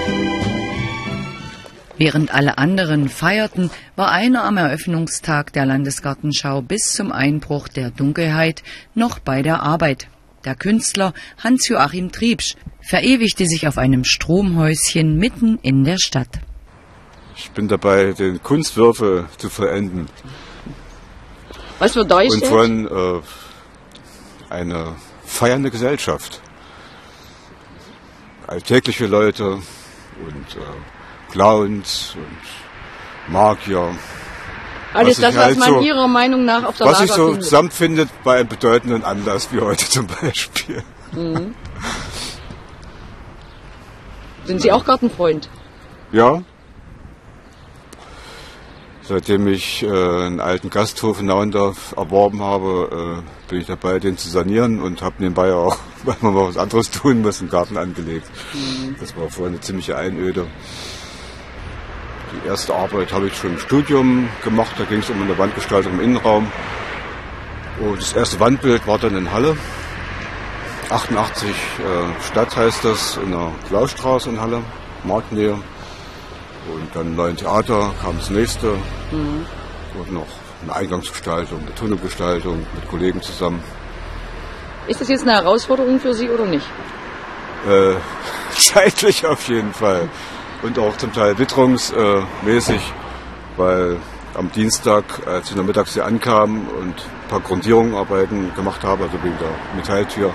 Während alle anderen feierten, war einer am Eröffnungstag der Landesgartenschau bis zum Einbruch der Dunkelheit noch bei der Arbeit. Der Künstler Hans-Joachim Triebsch verewigte sich auf einem Stromhäuschen mitten in der Stadt. Ich bin dabei, den Kunstwürfel zu vollenden. Was wird dargestellt? Und von eine feiernde Gesellschaft. Alltägliche Leute und Clowns und Magier. Alles das, was man so, Ihrer Meinung nach auf der Lager findet. Was sich so findet. zusammenfindet bei einem bedeutenden Anlass wie heute zum Beispiel. Mhm. Sind Sie auch Gartenfreund? Ja. Seitdem ich einen alten Gasthof in Nauendorf erworben habe, bin ich dabei, den zu sanieren und habe nebenbei auch, weil man mal was anderes tun muss, einen Garten angelegt. Mhm. Das war vorher eine ziemliche Einöde. Die erste Arbeit habe ich schon im Studium gemacht, da ging es um eine Wandgestaltung im Innenraum. Und das erste Wandbild war dann in Halle. 88 Stadt heißt das, in der Klausstraße in Halle, Marktnähe. Und dann im neuen Theater kam das nächste. Mhm. Und noch eine Eingangsgestaltung, eine Tunnelgestaltung mit Kollegen zusammen. Ist das jetzt eine Herausforderung für Sie oder nicht? Zeitlich auf jeden Fall. Und auch zum Teil witterungsmäßig, weil am Dienstag, als ich in der Mittags hier ankam und ein paar Grundierungsarbeiten gemacht habe, also wegen der Metalltür,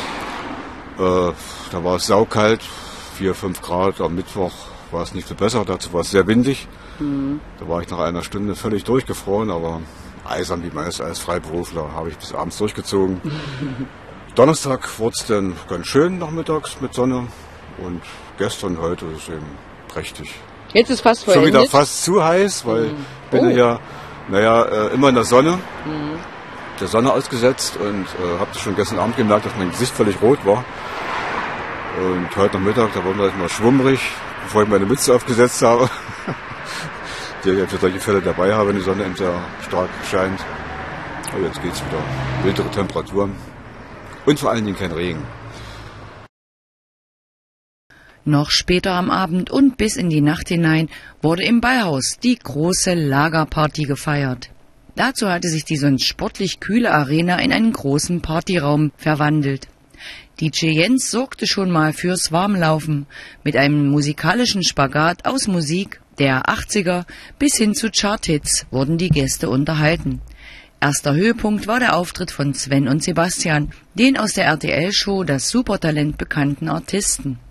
da war es saukalt, 4-5 Grad. Am Mittwoch war es nicht viel besser, dazu war es sehr windig. Mhm. Da war ich nach einer Stunde völlig durchgefroren, aber eisern wie man ist als Freiberufler, habe ich bis abends durchgezogen. Donnerstag wurde es dann ganz schön nachmittags mit Sonne und gestern und heute ist es eben prächtig. Jetzt ist fast vollendet. Schon wieder fast zu heiß, weil ich bin ja immer in der Sonne, der Sonne ausgesetzt und habe schon gestern Abend gemerkt, dass mein Gesicht völlig rot war. Und heute Nachmittag, da wurde ich mal schwummrig, bevor ich meine Mütze aufgesetzt habe, die ich für solche Fälle dabei habe, wenn die Sonne eben sehr stark scheint. Aber jetzt geht es wieder. Mildere Temperaturen und vor allen Dingen kein Regen. Noch später am Abend und bis in die Nacht hinein wurde im Ballhaus die große Lagerparty gefeiert. Dazu hatte sich die sonst sportlich kühle Arena in einen großen Partyraum verwandelt. DJ Jens sorgte schon mal fürs Warmlaufen mit einem musikalischen Spagat aus Musik der 80er bis hin zu Charthits wurden die Gäste unterhalten. Erster Höhepunkt war der Auftritt von Sven und Sebastian, den aus der RTL-Show Das Supertalent bekannten Artisten.